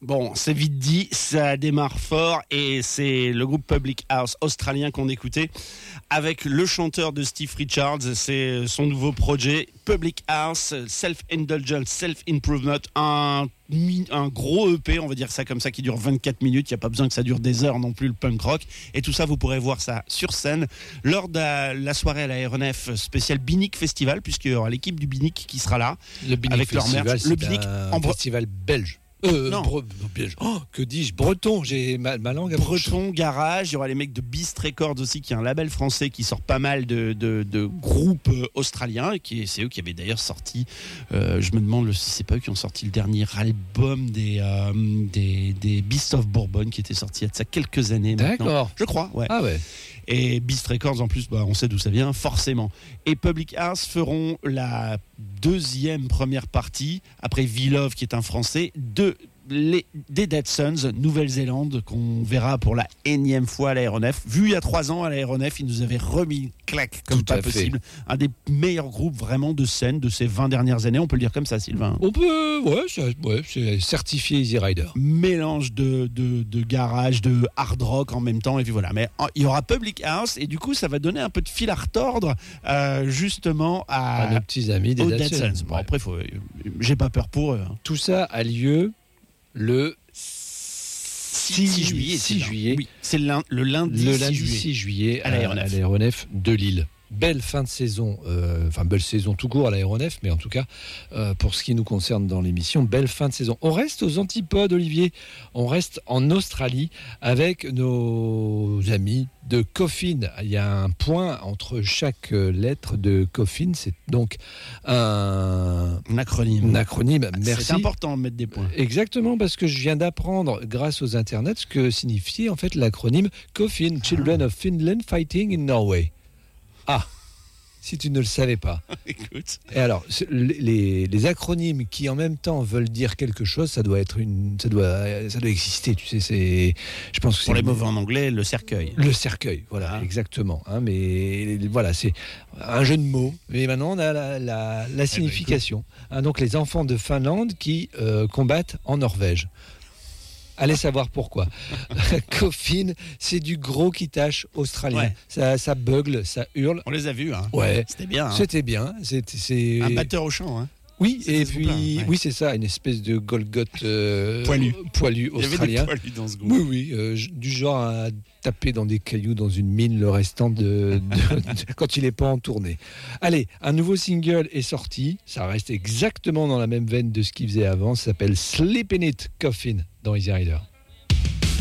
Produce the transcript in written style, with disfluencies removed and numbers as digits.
Bon, c'est vite dit, ça démarre fort et c'est le groupe Public House australien qu'on écoutait avec le chanteur de Steve Richards. C'est son nouveau projet Public House, Self-Indulgence, Self-Improvement, un gros EP, on va dire ça comme ça, qui dure 24 minutes. Il n'y a pas besoin que ça dure des heures non plus, le punk rock. Et tout ça, vous pourrez voir ça sur scène lors de la soirée à l'aéronef spécial Binic Festival, puisqu'il y aura l'équipe du Binic qui sera là. Le Binic avec Festival, leur merch. c'est Le Binic un festival belge. Non. Belge. Oh, que dis-je, breton, j'ai ma langue à bouche. Breton, Garage, il y aura les mecs de Beast Records aussi, qui est un label français qui sort pas mal de groupes australiens, et c'est eux qui avaient d'ailleurs sorti, je me demande si c'est pas eux qui ont sorti le dernier album des Beasts of Bourbon, qui était sorti il y a de ça quelques années maintenant. D'accord. Je crois, ouais. Ah ouais. Et Beast Records, en plus, on sait d'où ça vient, forcément. Et Public House feront la première partie, après V-Love, qui est un Français, des Dead Sons, Nouvelle-Zélande, qu'on verra pour la énième fois à l'aéronef. Vu il y a 3 ans à l'aéronef, ils nous avaient remis une claque comme pas possible. Un des meilleurs groupes vraiment de scène de ces 20 dernières années, on peut le dire comme ça, Sylvain. On peut, c'est certifié Easy Rider. Mélange de garage, de hard rock en même temps, et puis voilà. Mais il y aura Public House, et du coup, ça va donner un peu de fil à retordre, justement, à nos petits amis des Dead Sons. Bon, après, j'ai pas peur pour eux. Tout ça a lieu le 6 juillet. Oui, c'est le lundi 6 juillet à l'aéronef de Lille. Belle fin de saison, belle saison tout court à l'aéronef, mais en tout cas, pour ce qui nous concerne dans l'émission, belle fin de saison. On reste aux antipodes, Olivier, on reste en Australie avec nos amis de Coffin. Il y a un point entre chaque lettre de Coffin, c'est donc un acronyme. Merci. C'est important de mettre des points. Exactement, parce que je viens d'apprendre, grâce aux internets, ce que signifie en fait l'acronyme Coffin, Children of Finland Fighting in Norway. Ah, si tu ne le savais pas. Écoute. Et alors, les acronymes qui en même temps veulent dire quelque chose, ça doit exister. Tu sais, je pense que pour les mauvais en anglais, le cercueil. Le cercueil, voilà, exactement. Mais voilà, c'est un jeu de mots. Mais maintenant, on a la signification. Donc, les enfants de Finlande qui combattent en Norvège. Allez savoir pourquoi. Coffin, c'est du gros kitache australien. Ouais. Ça bugle, ça hurle. On les a vus, hein. Ouais. C'était bien. Hein. C'était bien. C'est un batteur au chant, hein. Oui, et puis oui, c'est ça, une espèce de Golgoth poilu australien. Il y avait des poilus dans ce groupe. Oui, du genre à taper dans des cailloux dans une mine le restant quand il n'est pas en tournée. Allez, un nouveau single est sorti, ça reste exactement dans la même veine de ce qu'il faisait avant, ça s'appelle Sleep in It, Coffin, dans Easy Rider.